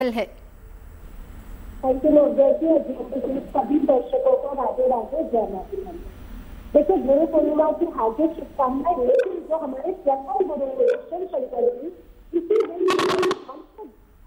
है। Thank you सभी दर्शकों को राधे राधे, जय माता दी। देखिए, गुरु पूर्णिमा की हार्दिक शुभकामनाएं। लेकिन जो हमारे प्रथम गुरु हुए शंकर जी, इसी दिन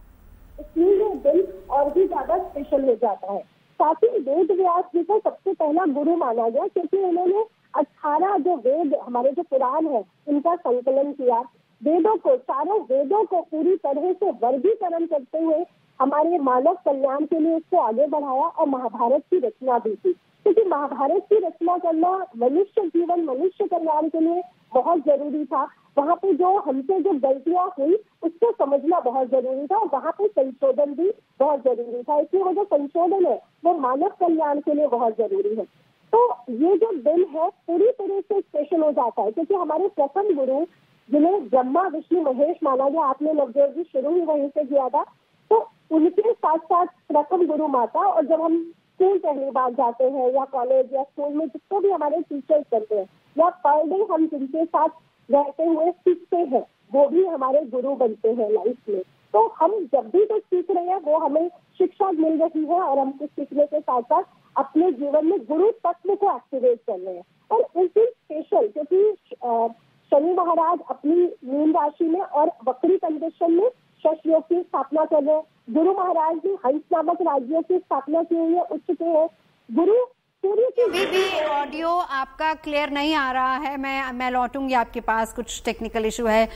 इसलिए ये दिन और भी ज्यादा स्पेशल हो जाता है। साथ ही वेद व्यास जी को सबसे पहला गुरु माना गया, क्योंकि उन्होंने 18 जो वेद, हमारे जो पुराण है, उनका संकलन किया। वेदों को, चारों वेदों को पूरी तरह से वर्गीकरण करते हुए हमारे मानव कल्याण के लिए उसको आगे बढ़ाया और महाभारत की रचना भी की। क्योंकि महाभारत की रचना करना मनुष्य जीवन, मनुष्य कल्याण के लिए बहुत जरूरी था। वहाँ पे जो हमसे जो गलतियां हुई उसको समझना बहुत जरूरी था, और वहाँ पे संशोधन भी बहुत जरूरी था। इसलिए वो जो संशोधन है वो मानव कल्याण के लिए बहुत जरूरी है। तो ये जो दिन है पूरी तरह से स्पेशल हो जाता है, क्योंकि हमारे प्रथम गुरु जिन्हें ब्रह्मा विष्णु महेश माना गया, आपने नवदेव जी शुरू ही वहीं से किया था, तो उनके साथ साथ प्रथम गुरु माता। और जब हम स्कूल पहली बार जाते हैं या कॉलेज या स्कूल में जितने भी हमारे टीचर्स बनते हैं या पर डे हम जिनके साथ रहते हुए सीखते हैं, वो भी हमारे गुरु बनते हैं लाइफ में। तो हम जब भी कुछ सीख रहे हैं वो हमें शिक्षा मिल रही है, और हम कुछ सीखने के साथ साथ अपने जीवन में गुरु तत्व को एक्टिवेट कर रहे हैं। और इस दिन स्पेशल, क्योंकि शनि महाराज अपनी मीन राशि में और वक्री कंडीशन में शश योग की स्थापना कर रहे हैं। गुरु महाराज ने हंस नामक राज्यों की स्थापना की हुई है, उच्च के है। गुरु सूर्य की भी ऑडियो आपका क्लियर नहीं आ रहा है। मैं लौटूंगी आपके पास, कुछ टेक्निकल इशू है।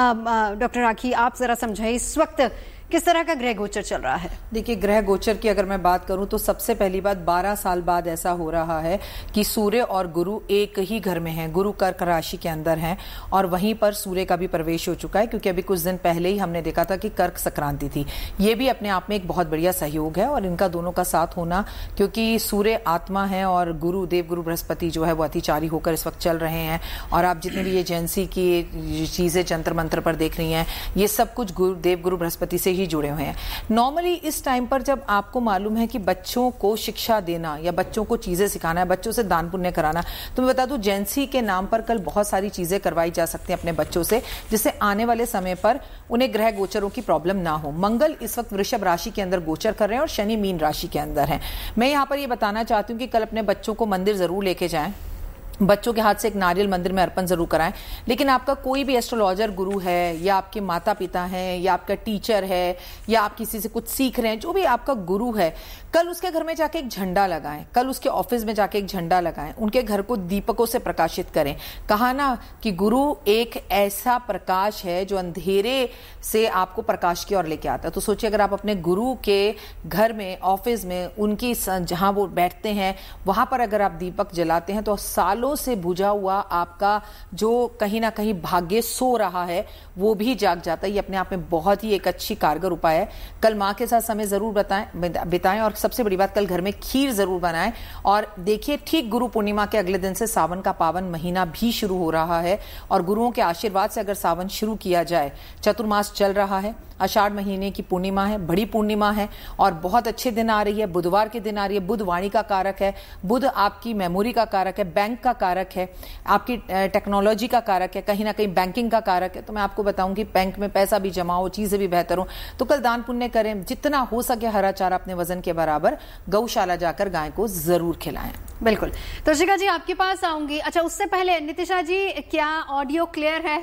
डॉक्टर राखी, आप जरा समझाइए इस वक्त किस तरह का ग्रह गोचर चल रहा है? देखिए, ग्रह गोचर की अगर मैं बात करूं तो सबसे पहली बात 12 साल बाद ऐसा हो रहा है कि सूर्य और गुरु एक ही घर में हैं। गुरु कर्क राशि के अंदर हैं और वहीं पर सूर्य का भी प्रवेश हो चुका है, क्योंकि अभी कुछ दिन पहले ही हमने देखा था कि कर्क संक्रांति थी। ये भी अपने आप में एक बहुत बढ़िया सहयोग है, और इनका दोनों का साथ होना, क्योंकि सूर्य आत्मा है और गुरु देवगुरु बृहस्पति जो है वो अतिचारी होकर इस वक्त चल रहे हैं। और आप जितनी भी एजेंसी की चीजें जंतर मंत्र पर देख रही हैं, ये सब कुछ देवगुरु बृहस्पति से ही जुड़े हुए हैं। नॉर्मली इस टाइम पर जब आपको मालूम है कि बच्चों को शिक्षा देना या बच्चों को चीजें सिखाना है, बच्चों से दान पुण्य कराना, तो मैं बता दूं जेंसी के नाम पर कल बहुत सारी चीजें करवाई जा सकती हैं अपने बच्चों से, जिससे आने वाले समय पर उन्हें ग्रह गोचरों की प्रॉब्लम ना हो। मंगल इस वक्त वृषभ राशि के अंदर गोचर कर रहे हैं और शनि मीन राशि के अंदर है। मैं यहां पर यह बताना चाहती हूं कि कल अपने बच्चों को मंदिर जरूर लेके जाएं, बच्चों के हाथ से एक नारियल मंदिर में अर्पण जरूर कराएं। लेकिन आपका कोई भी एस्ट्रोलॉजर गुरु है, या आपके माता पिता हैं, या आपका टीचर है, या आप किसी से कुछ सीख रहे हैं, जो भी आपका गुरु है, कल उसके घर में जाके एक झंडा लगाएं, कल उसके ऑफिस में जाके एक झंडा लगाएं, उनके घर को दीपकों से प्रकाशित करें। कहा ना कि गुरु एक ऐसा प्रकाश है जो अंधेरे से आपको प्रकाश की ओर लेके आता है। तो सोचिए, अगर आप अपने गुरु के घर में, ऑफिस में, उनकी जहां वो बैठते हैं वहां पर अगर आप दीपक जलाते हैं, तो सालों से बुझा हुआ आपका जो कहीं ना कहीं भाग्य सो रहा है वो भी जाग जाता है। ये अपने आप में बहुत ही एक अच्छी कारगर उपाय है। कल मां के साथ समय जरूर बिताएं, और सबसे बड़ी बात, कल घर में खीर जरूर बनाएं। और देखिए, ठीक गुरु पूर्णिमा के अगले दिन से सावन का पावन महीना भी शुरू हो रहा है, और गुरुओं के आशीर्वाद से अगर सावन शुरू किया जाए, चतुर्मास चल रहा है, आषाढ़ महीने की पूर्णिमा है, बड़ी पूर्णिमा है, और बहुत अच्छे दिन आ रही है। बुधवार के दिन आ रही है। बुध वाणी का कारक है, बुध आपकी मेमोरी का कारक है, बैंक का कारक है, आपकी टेक्नोलॉजी का कारक है, कहीं ना कहीं बैंकिंग का कारक है। तो मैं आपको बताऊंगी, बैंक में पैसा भी जमा हो, चीजें भी बेहतर हो, तो कल दान पुण्य करें। जितना हो सके हरा चारा अपने वजन के बराबर गौशाला जाकर गाय को जरूर खिलाएं। बिल्कुल। तो शिखा जी, आपके पास आऊंगी। अच्छा, उससे पहले नितिशा जी, क्या ऑडियो क्लियर है?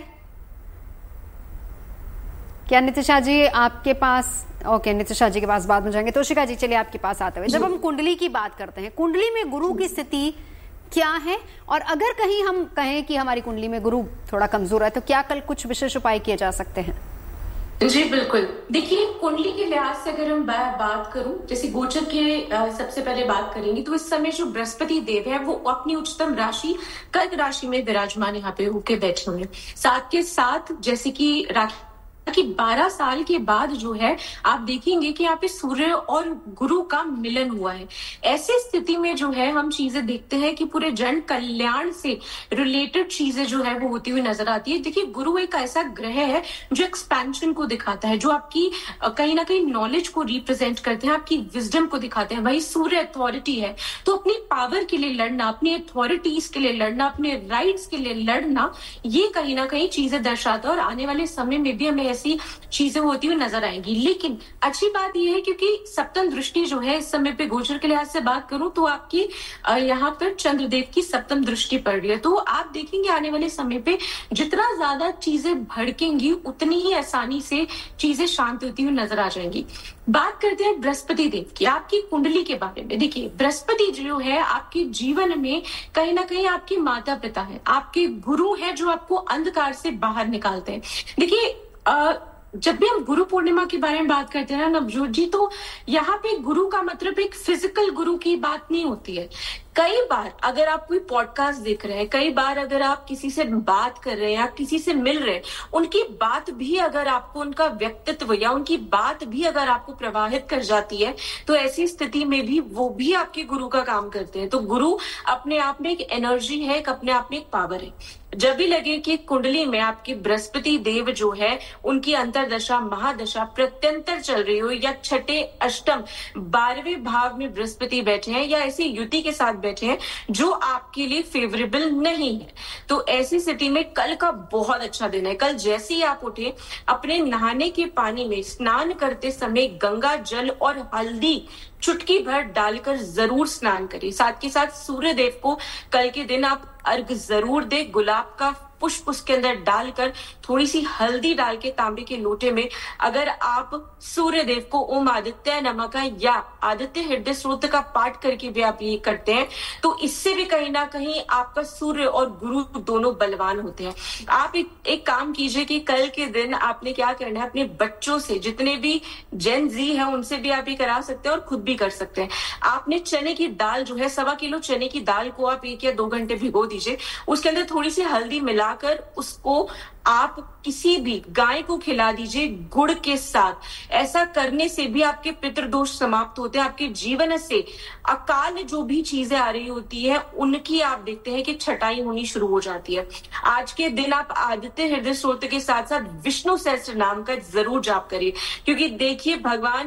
क्या नितिशा जी आपके पास? ओके, नितिशा जी के पास बाद में जाएंगे। तो शिखा जी, चलिए आपके पास आते हुए, जब हम कुंडली की बात करते हैं, कुंडली में गुरु की स्थिति क्या है, और अगर कहीं हम कहें कि हमारी कुंडली में गुरु थोड़ा कमजोर है, तो क्या कल कुछ विशेष उपाय किए जा सकते हैं? जी बिल्कुल। देखिए, कुंडली के लिहाज से अगर हम बात करूं, जैसे गोचर के सबसे पहले बात करेंगे, तो इस समय जो बृहस्पति देव है वो अपनी उच्चतम राशि कर्क राशि में विराजमान यहाँ पे होके बैठे हुए हैं। साथ के साथ जैसे कि 12 साल के बाद जो है आप देखेंगे कि यहाँ पे सूर्य और गुरु का मिलन हुआ है। ऐसी स्थिति में जो है हम चीजें देखते हैं कि पूरे जन कल्याण से रिलेटेड चीजें जो है वो होती हुई नजर आती है। देखिए, गुरु एक ऐसा ग्रह है जो एक्सपेंशन को दिखाता है, जो आपकी कहीं ना कहीं नॉलेज को रिप्रेजेंट करते हैं, आपकी विजडम को दिखाते हैं। वही सूर्य अथॉरिटी है, तो अपनी पावर के लिए लड़ना, अपनी अथॉरिटीज के लिए लड़ना, अपने राइट्स के लिए लड़ना, ये कहीं ना कहीं चीजें दर्शाता है। और आने वाले समय में भी हमें ऐसी चीजें होती हुई नजर आएंगी। लेकिन अच्छी बात यह है क्योंकि सप्तम दृष्टि जो है इस समय पे गोचर के लिहाज से बात करूं तो आपकी यहाँ पर चंद्रदेव की सप्तम दृष्टि पड़ रही है। तो आप देखेंगे आने वाले समय पे जितना ज्यादा चीजें भड़केंगी उतनी ही आसानी से चीजें शांत होती हुई नजर आ जाएंगी। बात करते हैं बृहस्पति देव की, आपकी कुंडली के बारे में। देखिए बृहस्पति जो है आपके जीवन में कहीं ना कहीं आपके माता पिता है, आपके गुरु है जो आपको अंधकार से बाहर निकालते हैं। देखिए जब भी हम गुरु पूर्णिमा के बारे में बात करते हैं ना नवजोत जी, तो यहाँ पे गुरु का मतलब एक फिजिकल गुरु की बात नहीं होती है। कई बार अगर आप कोई पॉडकास्ट देख रहे हैं, कई बार अगर आप किसी से बात कर रहे हैं या किसी से मिल रहे हैं, उनकी बात भी अगर आपको, उनका व्यक्तित्व या उनकी बात भी अगर आपको प्रभावित कर जाती है, तो ऐसी स्थिति में भी वो भी आपके गुरु का काम करते हैं। तो गुरु अपने आप में एक एनर्जी है, एक अपने आप में एक पावर है। जब भी लगे कि कुंडली में आपके बृहस्पति देव जो है उनकी अंतरदशा महादशा प्रत्यंतर चल रही हो या छठे अष्टम 12वें भाव में बृहस्पति बैठे हैं या ऐसी युति के साथ बैठे हैं जो आपके लिए फेवरेबल नहीं है, तो ऐसी स्थिति में कल का बहुत अच्छा दिन है। कल जैसे ही आप उठे अपने नहाने के पानी में स्नान करते समय गंगा जल और हल्दी चुटकी भर डालकर जरूर स्नान करिए। साथ के साथ सूर्य देव को कल के दिन आप अर्घ जरूर दे। गुलाब का पुष्प उसके अंदर डालकर थोड़ी सी हल्दी डाल के तांबे के लोटे में अगर आप सूर्य देव को ओम आदित्य नमः का या आदित्य हृदय स्रोत का पाठ करके भी आप ये करते हैं, तो इससे भी कहीं ना कहीं आपका सूर्य और गुरु दोनों बलवान होते हैं। आप एक काम कीजिए कि कल के दिन आपने क्या करना है, अपने बच्चों से, जितने भी जेन जी है उनसे भी आप ये करा सकते हैं और खुद भी कर सकते हैं। आपने चने की दाल जो है 1.25 किलो चने की दाल को आप 1 या 2 घंटे भिगो दीजिए। उसके अंदर थोड़ी सी हल्दी मिलाकर उसको आप किसी भी गाय को खिला दीजिए गुड़ के साथ। ऐसा करने से भी आपके पितृदोष समाप्त होते हैं। आपके जीवन से अकाल जो भी चीजें आ रही होती है उनकी आप देखते हैं कि छटाई होनी शुरू हो जाती है। आज के दिन आप आदित्य हृदय स्रोत के साथ साथ विष्णु सहस्त्र नाम का जरूर जाप करिए, क्योंकि देखिए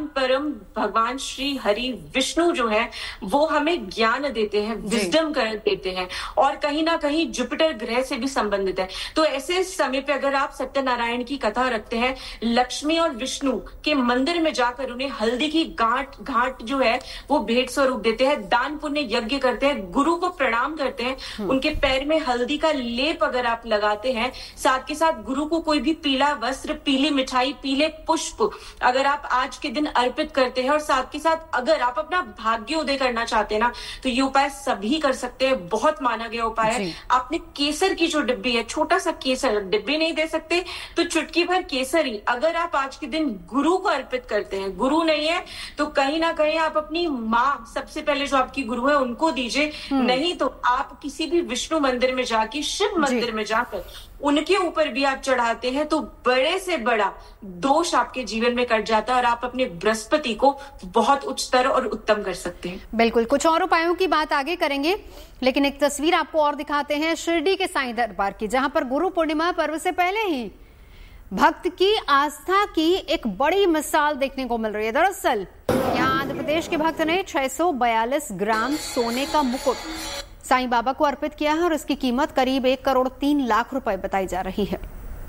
भगवान श्री हरि विष्णु जो है वो हमें ज्ञान देते हैं, विजडम कर देते हैं और कहीं ना कहीं जुपिटर ग्रह से भी संबंधित है। तो ऐसे समय पे अगर आप सत्यनारायण की कथा रखते हैं, लक्ष्मी और विष्णु के मंदिर में जाकर उन्हें हल्दी की घाट जो है वो भेंट स्वरूप देते हैं, दान पुण्य यज्ञ करते हैं, गुरु को प्रणाम करते हैं, उनके पैर में हल्दी का लेप अगर आप लगाते हैं, साथ के साथ गुरु को कोई भी पीला वस्त्र, पीली मिठाई, पीले पुष्प अगर आप आज के दिन अर्पित करते हैं और साथ के साथ अगर आप अपना भाग्योदय करना चाहते हैं ना, तो ये उपाय सभी कर सकते हैं। बहुत माना गया उपाय है। आपने केसर की जो डिब्बी है, छोटा सा केसर, डिब्बी नहीं दे सकते तो चुटकी भर केसरी अगर आप आज के दिन गुरु को अर्पित करते हैं, गुरु नहीं है तो कहीं ना कहीं आप अपनी माँ, सबसे पहले जो आपकी गुरु है उनको दीजिए, नहीं तो आप किसी भी विष्णु मंदिर में जाके, शिव मंदिर में जाकर उनके ऊपर भी आप चढ़ाते हैं तो बड़े से बड़ा दोष आपके जीवन में कट जाता है और आप अपने बृहस्पति को बहुत उच्चतर और उत्तम कर सकते हैं। बिल्कुल, कुछ और उपायों की बात आगे करेंगे, लेकिन एक तस्वीर आपको और दिखाते हैं शिरडी के साईं दरबार की, जहां पर गुरु पूर्णिमा पर्व से पहले ही भक्त की आस्था की एक बड़ी मिसाल देखने को मिल रही है। दरअसल यहाँ आंध्र प्रदेश के भक्त ने 642 ग्राम सोने का मुकुट साईं बाबा को अर्पित किया है और इसकी कीमत करीब 1 करोड़ 3 लाख रुपए बताई जा रही है।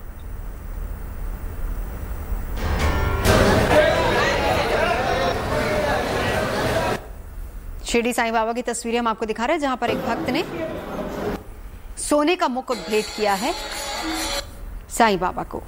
शिरडी साईं बाबा की तस्वीरें हम आपको दिखा रहे हैं, जहां पर एक भक्त ने सोने का मुकुट भेंट किया है साईं बाबा को।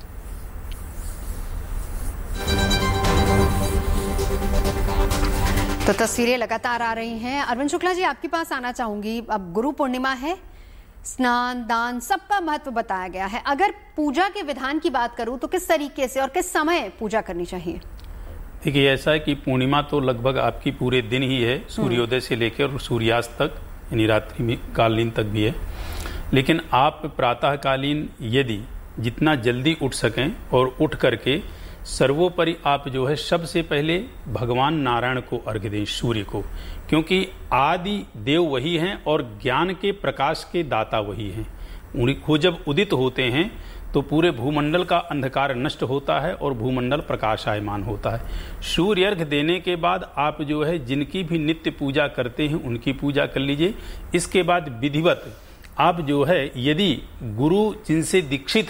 तो तस्वीरें लगातार आ रही हैं। अरविंद शुक्ला जी, आपके पास आना चाहूंगी। अब गुरु पूर्णिमा है, स्नान दान सबका महत्व बताया गया है। अगर पूजा के विधान की बात करूं तो किस तरीके से और किस समय पूजा करनी चाहिए? देखिए, ऐसा है कि पूर्णिमा तो लगभग आपकी पूरे दिन ही है, सूर्योदय से लेकर सूर्यास्त तक, यानी रात्रि में कालीन तक भी है। लेकिन आप प्रातःकालीन यदि जितना जल्दी उठ सकें और उठ करके सर्वोपरि आप जो है सबसे पहले भगवान नारायण को अर्घ्य दें, सूर्य को, क्योंकि आदि देव वही हैं और ज्ञान के प्रकाश के दाता वही हैं। उनको जब उदित होते हैं तो पूरे भूमंडल का अंधकार नष्ट होता है और भूमंडल प्रकाशायमान होता है। सूर्य अर्घ्य देने के बाद आप जो है जिनकी भी नित्य पूजा करते हैं उनकी पूजा कर लीजिए। इसके बाद विधिवत आप जो है यदि गुरु जिनसे दीक्षित हैं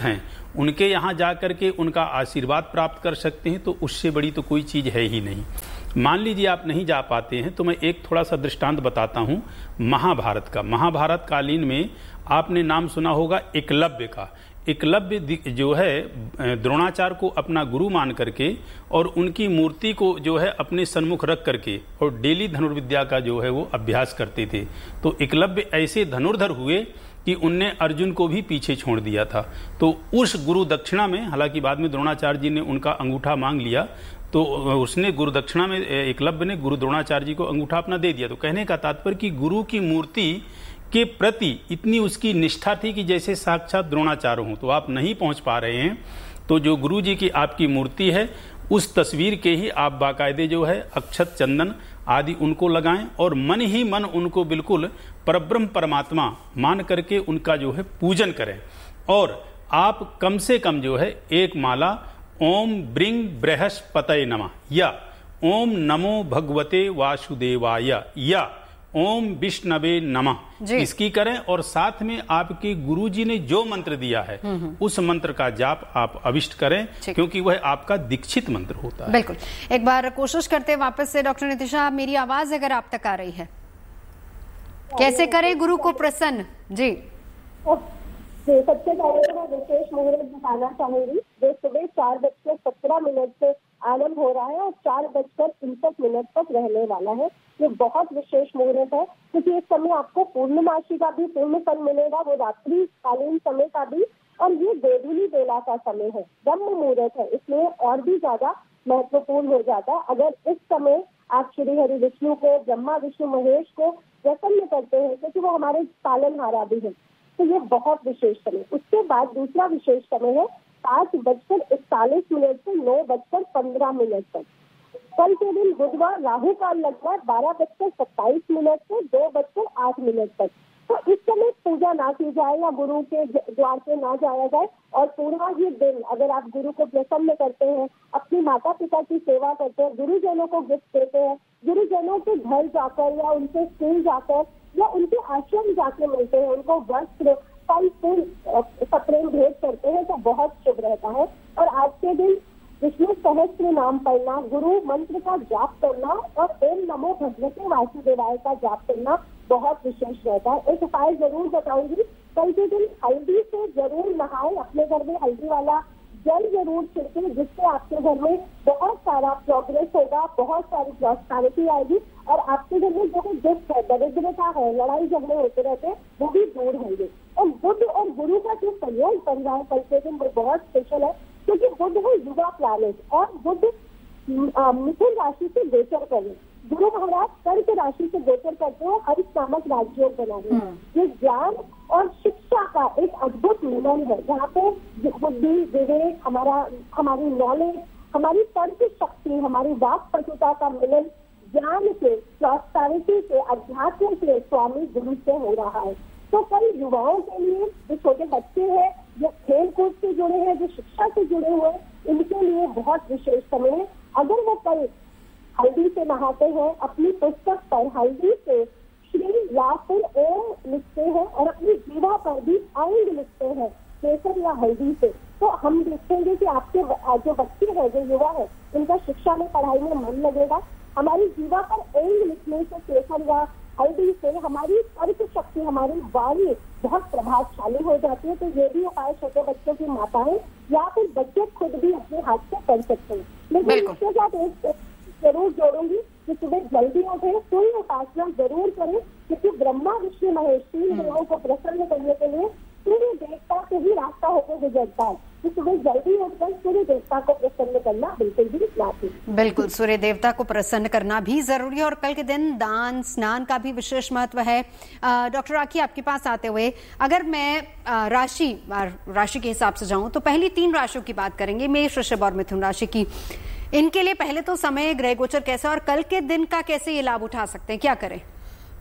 उनके यहाँ जा करके उनका आशीर्वाद प्राप्त कर सकते हैं, तो उससे बड़ी तो कोई चीज़ है ही नहीं। मान लीजिए आप नहीं जा पाते हैं, तो मैं एक थोड़ा सा दृष्टांत बताता हूँ महाभारत का। महाभारत कालीन में आपने नाम सुना होगा एकलव्य का। एकलव्य जो है द्रोणाचार्य को अपना गुरु मान करके और उनकी मूर्ति को जो है अपने सन्मुख रख करके और डेली धनुर्विद्या का जो है वो अभ्यास करते थे। तो एकलव्य ऐसे धनुर्धर हुए कि उनने अर्जुन को भी पीछे छोड़ दिया था। तो उस गुरु दक्षिणा में, हालांकि बाद में द्रोणाचार्य जी ने उनका अंगूठा मांग लिया, तो उसने गुरु दक्षिणा में एकलव्य ने गुरु द्रोणाचार्य जी को अंगूठा अपना दे दिया। तो कहने का तात्पर्य कि गुरु की मूर्ति के प्रति इतनी उसकी निष्ठा थी कि जैसे साक्षात द्रोणाचार्य हों। तो आप नहीं पहुंच पा रहे हैं, तो जो गुरु जी की आपकी मूर्ति है उस तस्वीर के ही आप बाकायदे जो है अक्षत चंदन आदि उनको लगाएं और मन ही मन उनको बिल्कुल परब्रह्म परमात्मा मान करके उनका जो है पूजन करें। और आप कम से कम जो है एक माला ओम ब्रिंग बृहस्पतये नमः या ओम नमो भगवते वासुदेवाय या ओम विष्णवे नमः इसकी करें, और साथ में आपके गुरुजी ने जो मंत्र दिया है उस मंत्र का जाप आप अविष्ट करें, क्योंकि वह आपका दीक्षित मंत्र होता है। बिल्कुल। एक बार कोशिश करते हैं वापस से। डॉक्टर नितिशा, मेरी आवाज अगर आप तक आ रही है, कैसे करें गुरु को प्रसन्न? जी सबसे पहले तो मैं विशेष मुहूर्त बताना चाहूंगी जो सुबह 4:17 से आरंभ हो रहा है और 4:59 तक रहने वाला है। ये बहुत विशेष मुहूर्त है क्योंकि इस समय आपको पूर्णमासी का भी पूर्ण फल मिलेगा, वो रात्रि कालीन समय का भी, और ये गोधूली बेला का समय है, ब्रह्म मुहूर्त है, इसलिए और भी ज्यादा महत्वपूर्ण हो जाता है। अगर इस समय आप श्री हरि विष्णु को, ब्रह्मा विष्णु महेश को प्रसन्न करते हैं क्योंकि वो हमारे पालनहारा भी है, तो ये बहुत विशेष समय। उसके बाद दूसरा विशेष समय है 5:41 से 9:15 तक। कल के दिन बुधवार राहु काल लगभग 12:27 से 2:08 तक। तो इस समय पूजा ना की जाए या गुरु के द्वार पे ना जाया जाए, और पूरा ये दिन अगर आप गुरु को प्रसन्न करते हैं, अपने माता पिता की सेवा करते हैं, गुरुजनों को गिफ्ट देते हैं, गुरुजनों के घर जाकर या उनके स्कूल जाकर या उनके आश्रम जाके मिलते हैं, उनको वस्त्र फल फूल पत्रें भेंट करते हैं, तो बहुत शुभ रहता है। और आज के दिन विष्णु सहस्त्र नाम पढ़ना, गुरु मंत्र का जाप करना और ओम नमो भगवते वासुदेवाय का जाप करना बहुत विशेष रहता है। एक उपाय जरूर बताऊंगी, कल के दिन हल्दी से जरूर नहाए, अपने घर में हल्दी वाला जल जरूर छिड़के, जिससे आपके घर में बहुत सारा प्रोग्रेस होगा, बहुत सारी प्रॉस्पेरिटी आएगी और आपके घर में जो दुख है, दरिद्रता है, लड़ाई झगड़े होते रहते हैं, वो भी दूर होंगे। और बुध और गुरु का जो संयोग बन रहा है कल के दिन, वो बहुत स्पेशल है क्योंकि बुध है युवा प्लैनेट और बुध मिथुन राशि से गोचर करें। गुरु महाराज कर्क राशि से गोचर करते हो, हरित नामक राजयोग बना रहे हैं। ये ज्ञान और शिक्षा का एक अद्भुत मिलन है, जहाँ पे बुद्धि, विवेक, हमारी नॉलेज, हमारी तर्क शक्ति, हमारी वाक पटुता का मिलन ज्ञान से, प्रॉस्पेरिटी से, अध्यात्म से, स्वामी गुरु से हो रहा है। तो कई युवाओं के लिए, जो छोटे बच्चे हैं, जो खेल कूद से जुड़े हैं, जो शिक्षा से जुड़े हुए हैं, इनके लिए बहुत विशेष समय है। अगर वो कल हल्दी से नहाते हैं, अपनी पुस्तक पर हल्दी से श्री या फिर ओम लिखते हैं और अपनी जीवा पर भी ऐंग लिखते हैं केसर या हल्दी से, तो हम देखेंगे कि आपके जो बच्चे हैं, जो युवा है, उनका शिक्षा में, पढ़ाई में मन लगेगा। हमारी जीवा पर ऐंग लिखने से, केसर या हल्दी से, हमारी तर्क शक्ति, हमारी वाणी बहुत प्रभावशाली हो जाती है। तो ये भी उपाय छोटे बच्चों की माताएं या फिर बच्चे खुद भी अपने हाथ से कर सकते हैं। लेकिन इसके साथ एक जरूर जोड़ूंगी कि सुबह जल्दी उठे, सूर्य उपासना जरूर करें, क्योंकि ब्रह्मा विष्णु महेश 3 देवों को प्रसन्न करने के लिए सूर्य देवता से ही रास्ता होकर गुजरता है। तो सुबह जल्दी उठकर सूर्य देवता को प्रसन्न करना बिल्कुल भी नहीं। बिल्कुल, सूर्य देवता को प्रसन्न करना भी जरूरी है और कल के दिन दान स्नान का भी विशेष महत्व है। डॉक्टर राखी, आपके पास आते हुए अगर मैं राशि के हिसाब से जाऊं तो पहली 3 राशियों की बात करेंगे, मेष, वृषभ और मिथुन राशि की। इनके लिए पहले तो समय, ग्रह गोचर कैसा और कल के दिन का कैसे ये लाभ उठा सकते हैं, क्या करें?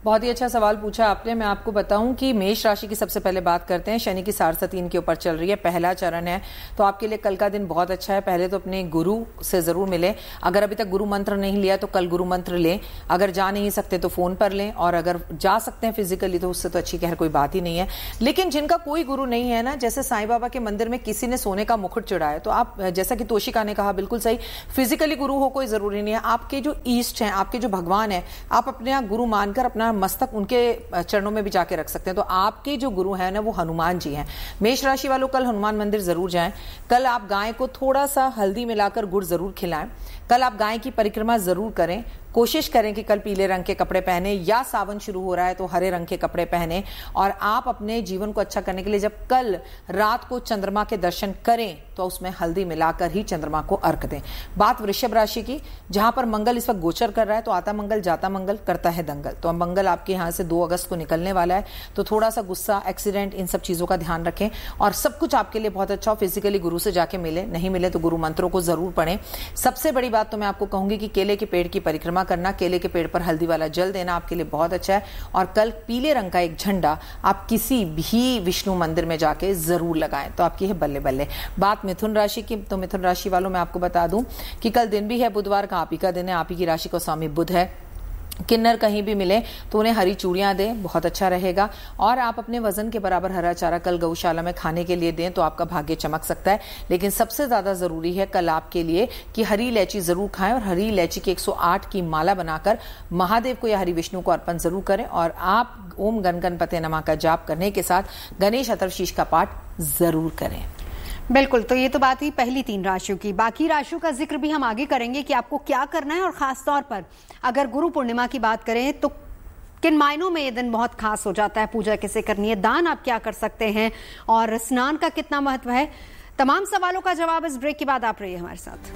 बहुत ही अच्छा सवाल पूछा आपने। मैं आपको बताऊं कि मेष राशि की सबसे पहले बात करते हैं। शनि की सारसती इनके ऊपर चल रही है, पहला चरण है, तो आपके लिए कल का दिन बहुत अच्छा है। पहले तो अपने गुरु से जरूर मिले, अगर अभी तक गुरु मंत्र नहीं लिया तो कल गुरु मंत्र लें, अगर जा नहीं सकते तो फोन पर लें, और अगर जा सकते हैं फिजिकली तो उससे तो अच्छी खैर कोई बात ही नहीं है। लेकिन जिनका कोई गुरु नहीं है ना, जैसे साईं बाबा के मंदिर में किसी ने सोने का मुकुट चढ़ाया, तो आप, जैसा कि तोशिका ने कहा बिल्कुल सही, फिजिकली गुरु हो कोई जरूरी नहीं है। आपके जो ईष्ट हैं, आपके जो भगवान है, आप अपने यहाँ गुरु मानकर अपना मस्तक उनके चरणों में भी जाके रख सकते हैं। तो आपके जो गुरु हैं ना, वो हनुमान जी हैं। मेष राशि वालों कल हनुमान मंदिर जरूर जाएं। कल आप गाय को थोड़ा सा हल्दी मिलाकर गुड़ जरूर खिलाएं। कल आप गाय की परिक्रमा जरूर करें। कोशिश करें कि कल पीले रंग के कपड़े पहने, या सावन शुरू हो रहा है तो हरे रंग के कपड़े पहने। और आप अपने जीवन को अच्छा करने के लिए जब कल रात को चंद्रमा के दर्शन करें तो उसमें हल्दी मिलाकर ही चंद्रमा को अर्घ दें। बात वृषभ राशि की, जहां पर मंगल इस वक्त गोचर कर रहा है, तो आता मंगल जाता मंगल करता है दंगल। तो अब मंगल आपके यहां से 2 अगस्त को निकलने वाला है, तो थोड़ा सा गुस्सा, एक्सीडेंट, इन सब चीजों का ध्यान रखें। और सब कुछ आपके लिए बहुत अच्छा हो। फिजिकली गुरु से जाके मिले, नहीं मिले तो गुरु मंत्रों को जरूर पढ़ें। सबसे बड़ी बात तो मैं आपको कहूंगी कि केले के पेड़ की परिक्रमा करना, केले के पेड़ पर हल्दी वाला जल देना आपके लिए बहुत अच्छा है। और कल पीले रंग का एक झंडा आप किसी भी विष्णु मंदिर में जाके जरूर लगाएं, तो आपकी है बल्ले बल्ले। बात मिथुन राशि की, तो मिथुन राशि वालों मैं आपको बता दूं कि कल दिन भी है बुधवार का, आप ही का दिन है, आप ही की राशि को स्वामी बुध है। किन्नर कहीं भी मिले तो उन्हें हरी चूड़ियां दें, बहुत अच्छा रहेगा। और आप अपने वजन के बराबर हरा चारा कल गौशाला में खाने के लिए दें, तो आपका भाग्य चमक सकता है। लेकिन सबसे ज्यादा जरूरी है कल आपके लिए कि हरी इलायची जरूर खाएं, और हरी इलायची की 108 की माला बनाकर महादेव को या हरि विष्णु को अर्पण जरूर करें। और आप ओम गण गणपते नमः का जाप करने के साथ गणेश अथर्वशीष का पाठ जरूर करें। बिल्कुल, तो ये तो बात ही पहली 3 राशियों की। बाकी राशियों का जिक्र भी हम आगे करेंगे कि आपको क्या करना है। और खास तौर पर अगर गुरु पूर्णिमा की बात करें तो किन मायनों में ये दिन बहुत खास हो जाता है, पूजा कैसे करनी है, दान आप क्या कर सकते हैं, और स्नान का कितना महत्व है, तमाम सवालों का जवाब इस ब्रेक के बाद आप रहिए हमारे साथ।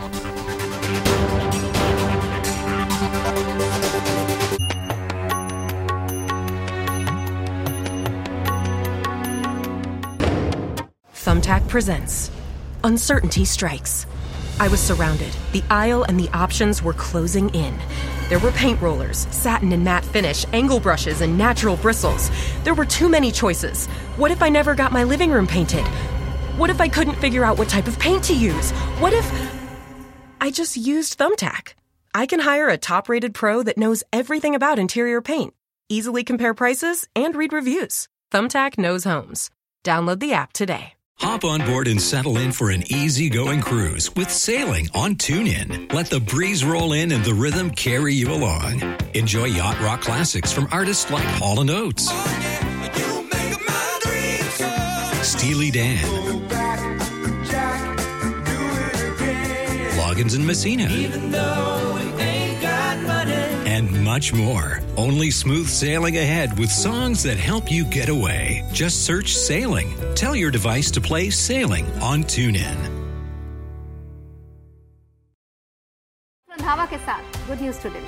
Thumbtack presents Uncertainty Strikes. I was surrounded. The aisle and the options were closing in. There were paint rollers, satin and matte finish, angle brushes, and natural bristles. There were too many choices. What if I never got my living room painted? What if I couldn't figure out what type of paint to use? What if I just used Thumbtack? I can hire a top-rated pro that knows everything about interior paint, easily compare prices, and read reviews. Thumbtack knows homes. Download the app today. Hop on board and settle in for an easygoing cruise with sailing on TuneIn. Let the breeze roll in and the rhythm carry you along. Enjoy yacht rock classics from artists like Hall & Oates, Steely Dan, Loggins and Messina, and much more. Only smooth sailing ahead with songs that help you get away. Just search Sailing. Tell your device to play Sailing on TuneIn. Randhawa के साथ good news today.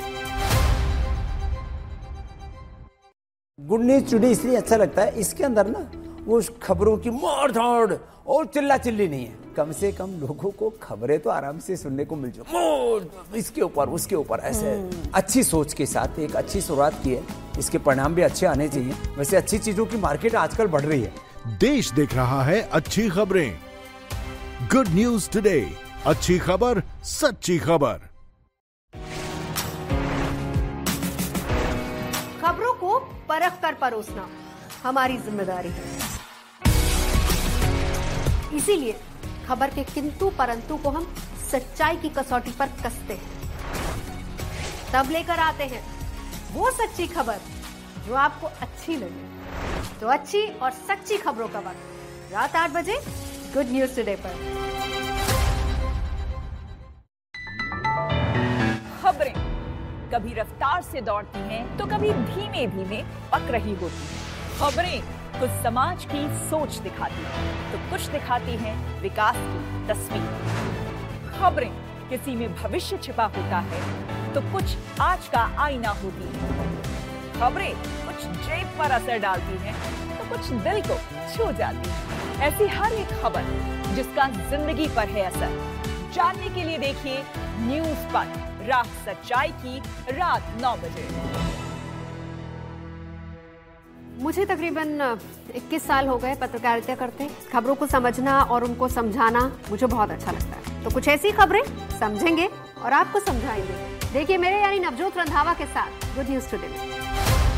Good news today इसलिए अच्छा लगता है, इसके अंदर ना वो खबरों की मार धाड़ और चिल्ला चिल्ली नहीं है। कम से कम लोगों को खबरें तो आराम से सुनने को मिल जाए, इसके ऊपर उसके ऊपर, ऐसे अच्छी सोच के साथ एक अच्छी शुरुआत की है। इसके परिणाम भी अच्छे आने चाहिए। वैसे अच्छी चीजों की मार्केट आजकल बढ़ रही है। देश देख रहा है अच्छी खबरें। गुड न्यूज टुडे, अच्छी खबर, सच्ची खबर। खबरों को परख कर परोसना हमारी जिम्मेदारी है। इसीलिए खबर के किंतु परंतु को हम सच्चाई की कसौटी पर कसते हैं, तब लेकर आते हैं वो सच्ची खबर जो आपको अच्छी लगे। तो अच्छी और सच्ची खबरों का वक्त रात 8 बजे गुड न्यूज टुडे पर। खबरें कभी रफ्तार से दौड़ती हैं तो कभी धीमे धीमे पक रही होती हैं। खबरें कुछ समाज की सोच दिखाती हैं तो कुछ दिखाती हैं विकास की तस्वीर। खबरें किसी में भविष्य छिपा होता है तो कुछ आज का आईना होती है। खबरें कुछ जेब पर असर डालती हैं तो कुछ दिल को छू जाती है। ऐसी हर एक खबर जिसका जिंदगी पर है असर, जानने के लिए देखिए न्यूज़ पर, राह सच्चाई की, रात 9 बजे। मुझे तकरीबन 21 साल हो गए पत्रकारिता करते। खबरों को समझना और उनको समझाना मुझे बहुत अच्छा लगता है। तो कुछ ऐसी खबरें समझेंगे और आपको समझाएंगे। देखिए मेरे यानी नवजोत रंधावा के साथ गुड न्यूज टुडे में।